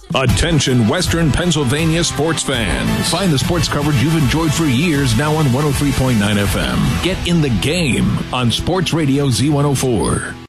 Attention Western Pennsylvania sports fans. Find the sports coverage you've enjoyed for years now on 103.9 FM. Get in the game on Sports Radio Z104.